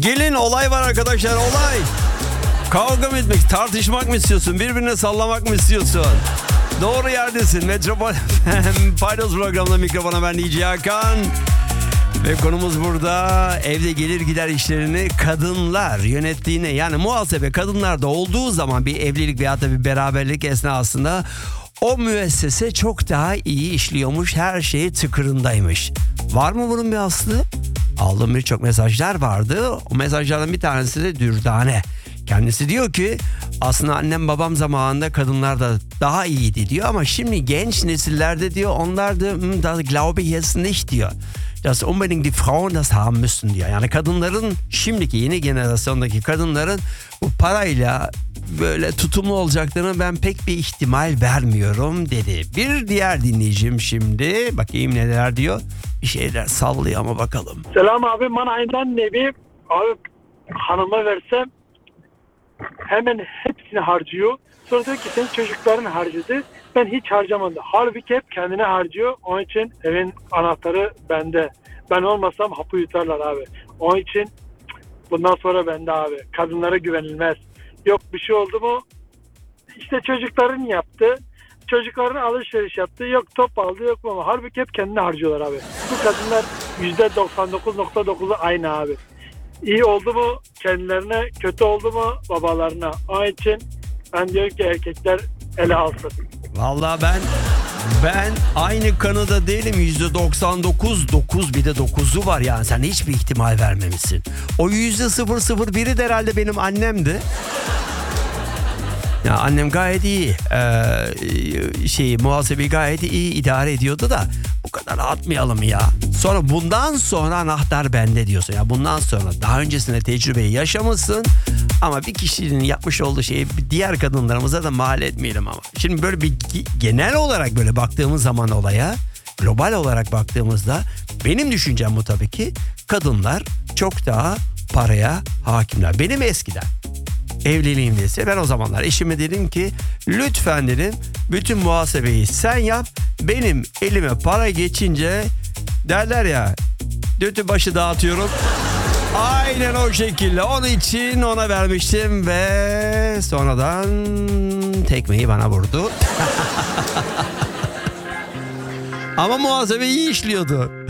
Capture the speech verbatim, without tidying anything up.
Gelin olay var arkadaşlar, olay. Kavga mı etmek, tartışmak mı istiyorsun? Birbirine sallamak mı istiyorsun? Doğru yerdesin. Metropol Paydos programında mikrofona ben D J Hakan. Ve konumuz burada evde gelir gider işlerini kadınlar yönettiğine, yani muhasebe kadınlarda olduğu zaman bir evlilik veya da bir beraberlik esnasında o müessese çok daha iyi işliyormuş, her şey tıkırındaymış. Var mı bunun bir aslı? Aldığım birçok mesajlar vardı. O mesajlardan bir tanesi de Dürdane. Kendisi diyor ki aslında annem babam zamanında kadınlar da daha iyiydi diyor ama şimdi genç nesillerde diyor onlar da das glaube ich jetzt nicht diyor. Dass unbedingt die Frauen das haben müssen diyor. Yani kadınların, şimdiki yeni jenerasyondaki kadınların bu parayla böyle tutumlu olacaklarını ben pek bir ihtimal vermiyorum dedi. Bir diğer dinleyicim şimdi, bakayım neler diyor. Bir şeyler sallıyor ama bakalım. Selam abi, Manay'dan Nebi. Abi hanıma versem hemen hepsini harcıyor. Sonra diyor ki senin çocukların harcadı. Ben hiç harcamadım. Halbuki hep kendine harcıyor. Onun için evin anahtarı bende. Ben olmasam hapı yutarlar abi. Onun için bundan sonra bende abi. Kadınlara güvenilmez. Yok bir şey oldu mu? İşte çocukların yaptı. Çocukların alışveriş yaptı. Yok top aldı, yok ama. Halbuki hep kendine harcıyorlar abi. Bu kadınlar yüzde doksan dokuz nokta dokuzu aynı abi. İyi oldu mu kendilerine, kötü oldu mu babalarına. Onun için ben diyorum ki erkekler ele alsın. Vallahi ben ben aynı kanıda değilim. yüzde doksan dokuz dokuz bir de dokuzu var yani, sen hiçbir ihtimal vermemişsin. O yüzde sıfır sıfır biri de herhalde benim annemdi. Ya annem gayet iyi ee, şeyi muhasebeyi gayet iyi idare ediyordu da bu kadar atmayalım ya. Sonra bundan sonra anahtar bende diyorsun. Ya bundan sonra daha öncesinde tecrübeyi yaşamışsın ama bir kişinin yapmış olduğu şeyi diğer kadınlarımıza da mal etmeyelim ama. Şimdi böyle bir genel olarak böyle baktığımız zaman olaya, global olarak baktığımızda benim düşüncem bu tabii ki kadınlar çok daha paraya hakimler. Benim eskiden evliliğimdeyse ben o zamanlar eşime dedim ki lütfen dedim bütün muhasebeyi sen yap, benim elime para geçince derler ya dötü başı dağıtıyorum. Aynen o şekilde, onun için ona vermiştim ve sonradan tekmeyi bana vurdu. Ama muhasebe iyi işliyordu.